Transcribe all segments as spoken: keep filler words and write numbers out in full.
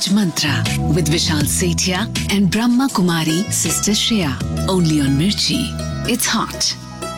Recharge Mantra with Vishal Sethia and Brahma Kumari Sister Shreya. Only on Mirchi. It's hot.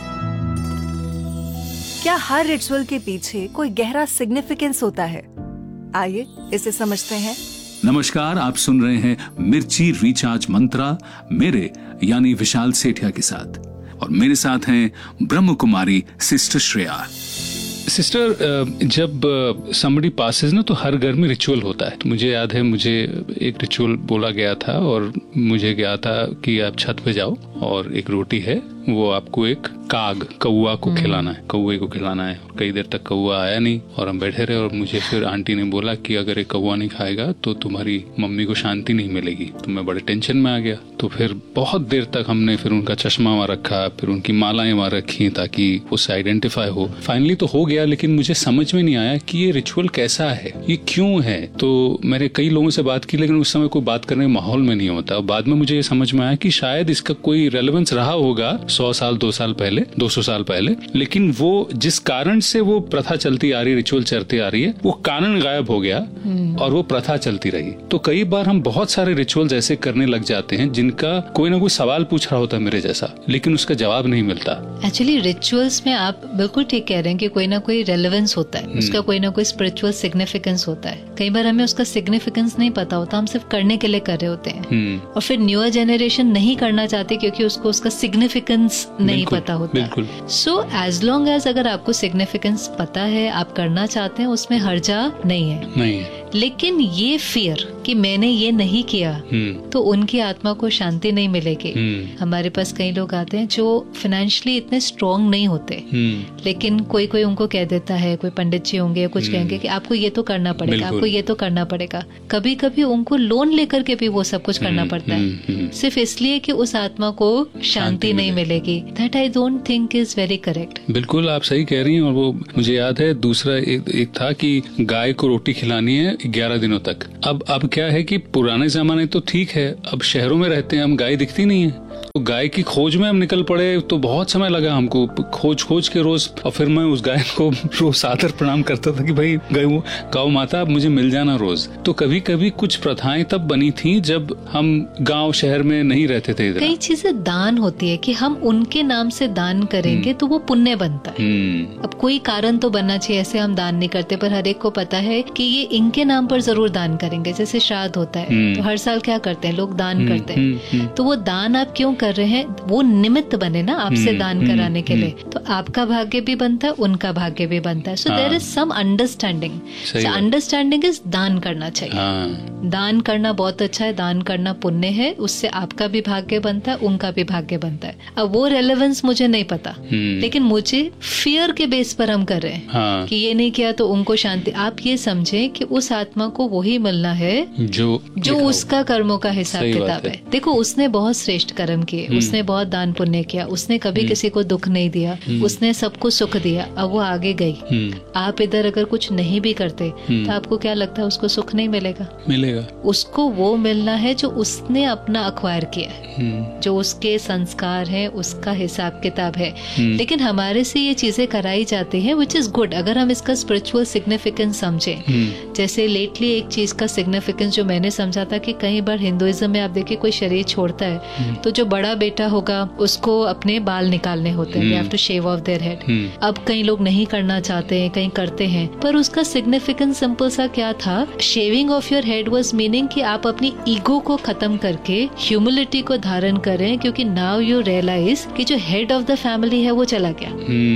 क्या हर ritual के पीछे कोई गहरा significance होता है? आइए इसे समझते हैं। नमस्कार, आप सुन रहे हैं मिर्ची रिचार्ज मंत्रा मेरे यानी विशाल सेठिया के साथ, और मेरे साथ हैं ब्रह्म कुमारी सिस्टर श्रेया। सिस्टर, जब समबडी पासेस ना तो हर घर में रिचुअल होता है। तो मुझे याद है, मुझे एक रिचुअल बोला गया था और मुझे गया था कि आप छत पे जाओ और एक रोटी है, वो आपको एक काग कौआ को खिलाना है, कौए को खिलाना है। कई देर तक कौआ आया नहीं और हम बैठे रहे, और मुझे फिर आंटी ने बोला कि अगर एक कौआ नहीं खाएगा तो तुम्हारी मम्मी को शांति नहीं मिलेगी। तो मैं बड़े टेंशन में आ गया। तो फिर बहुत देर तक हमने फिर उनका चश्मा वहाँ रखा, फिर उनकी मालाएं वहाँ रखी ताकि उससे आइडेंटिफाई हो। फाइनली तो हो गया, लेकिन मुझे समझ में नहीं आया कि ये रिचुअल कैसा है, ये क्यों है। तो मैंने कई लोगों से बात की, लेकिन उस समय कोई बात करने के माहौल में नहीं होता। बाद में मुझे ये समझ में आया कि शायद इसका कोई रेलेवेंस रहा होगा सौ साल दो साल पहले, दो सौ साल पहले, लेकिन वो जिस कारण से वो प्रथा चलती आ रही, रिचुअल चलती आ रही है, वो कारण गायब हो गया और वो प्रथा चलती रही। तो कई बार हम बहुत सारे रिचुअल्स ऐसे करने लग जाते हैं जिनका कोई ना कोई सवाल पूछ रहा होता है मेरे जैसा, लेकिन उसका जवाब नहीं मिलता। एक्चुअली रिचुअल्स में आप बिल्कुल ठीक कह रहे हैं कि कोई ना कोई रेलेवेंस होता है, उसका कोई ना कोई स्पिरिचुअल सिग्निफिकेंस होता है। कई बार हमें उसका सिग्निफिकेंस नहीं पता होता, हम सिर्फ करने के लिए कर रहे होते हैं, और फिर न्यूअर जनरेशन नहीं करना चाहती क्योंकि उसको उसका सिग्निफिकेंस नहीं पता होता। सो एज लॉन्ग एज अगर आपको सिग्निफिकेंस पता है, आप करना चाहते हैं, उसमें हर्जा नहीं है, नहीं है। लेकिन ये फियर कि मैंने ये नहीं किया तो उनकी आत्मा को शांति नहीं मिलेगी। हमारे पास कई लोग आते हैं जो फाइनेंशियली इतने स्ट्रॉन्ग नहीं होते, लेकिन कोई कोई उनको कह देता है, कोई पंडित जी होंगे, कुछ कहेंगे कि आपको ये तो करना पड़ेगा, आपको ये तो करना पड़ेगा। कभी कभी उनको लोन लेकर के भी वो सब कुछ करना पड़ता है, सिर्फ इसलिए कि उस आत्मा को शांति नहीं मिलेगी। That I don't think is very correct. बिल्कुल आप सही कह रही हैं। और वो मुझे याद है, दूसरा एक, एक था कि गाय को रोटी खिलानी है ग्यारह दिनों तक। अब अब क्या है कि पुराने जमाने तो ठीक है, अब शहरों में रहते हैं हम, गाय दिखती नहीं है, तो गाय की खोज में हम निकल पड़े। तो बहुत समय लगा हमको खोज खोज के रोज, और फिर मैं उस गाय को रोज सादर प्रणाम करता था कि भाई गौ गौ माता अब मुझे मिल जाना रोज। तो कभी कभी कुछ प्रथाएं तब बनी थी जब हम गांव शहर में नहीं रहते थे। कई चीजें दान होती है कि हम उनके नाम से दान करेंगे तो वो पुण्य बनता है। अब कोई कारण तो बनना चाहिए, ऐसे हम दान नहीं करते, पर हर एक को पता है कि ये इनके नाम पर जरूर दान करेंगे। जैसे श्राद्ध होता है तो हर साल क्या करते हैं लोग, दान करते हैं। तो वो दान आप क्यों कर रहे हैं, वो निमित्त बने ना आपसे दान कराने के लिए। तो आपका भाग्य भी बनता है, उनका भाग्य भी बनता है। So there is some understanding. Understanding is दान करना चाहिए। दान करना बहुत अच्छा है, दान करना पुण्य है, उससे आपका भी भाग्य बनता है, उनका भी भाग्य बनता है। अब वो रेलेवेंस मुझे नहीं पता, लेकिन मुझे फियर के बेस पर हम कर रहे हैं हाँ। कि ये नहीं किया तो उनको शांति। आप ये समझे कि उस आत्मा को वही मिलना है जो जो उसका कर्मों का हिसाब किताब है। देखो, उसने बहुत श्रेष्ठ कर्म किए, उसने बहुत दान पुण्य किया, उसने कभी किसी को दुख नहीं दिया, उसने सबको सुख दिया, अब वो आगे गई। आप इधर अगर कुछ नहीं भी करते तो आपको क्या लगता है उसको सुख नहीं मिलेगा? मिलेगा। उसको वो मिलना है जो उसने अपना अक्वायर किया है, जो उसके संस्कार है, उसका हिसाब किताब है। लेकिन हमारे से ये चीजें कराई जाती है, विच इज गुड अगर हम इसका स्पिरिचुअल सिग्निफिकेंस समझे। जैसे लेटली एक चीज का सिग्निफिकेंस जो मैंने समझा था कि कई बार हिंदुइज्म में आप देखिए कोई शरीर छोड़ता है तो जो बड़ा बेटा होगा उसको अपने बाल निकालने होते हैं, they have to shave of their head. अब कई लोग नहीं करना चाहते हैं, कहीं करते हैं, पर उसका सिग्निफिकेंस सिंपल सा क्या था, shaving of your head was meaning कि आप अपनी ईगो को खत्म करके ह्यूमिलिटी को धारण करें, क्योंकि नाउ यू रियलाइज कि जो हेड ऑफ द फैमिली है वो चला गया।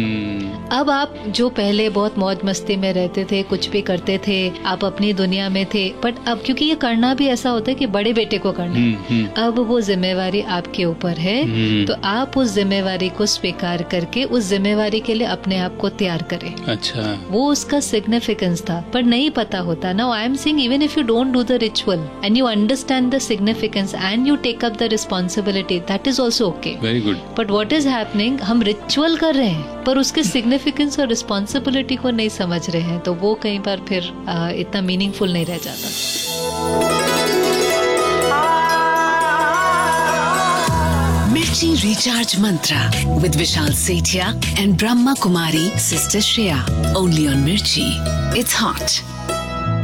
अब आप जो पहले बहुत मौज मस्ती में रहते थे, कुछ भी करते थे, आप अपनी दुनिया में थे, बट अब क्योंकि ये करना भी ऐसा होता है कि बड़े बेटे को करना है, अब वो जिम्मेवारी आपके ऊपर है, तो आप उस जिम्मेवारी को स्वीकार करके उस जिम्मेवारी के लिए अपने आप को तैयार करें। अच्छा, वो उसका सिग्निफिकेंस था, पर नहीं पता होता ना। I am saying even if you don't do the ritual and you understand the significance and you take up the responsibility, that is also okay, very good. But what is happening, हम ritual कर रहे हैं पर उसके significance और responsibility को नहीं समझ रहे हैं, तो वो कई बार फिर आ, इतना मीनिंगफुल नहीं रह जाता। Mirchi Recharge Mantra with Vishal Sethia and Brahma Kumari Sister Shreya. Only on Mirchi. It's hot.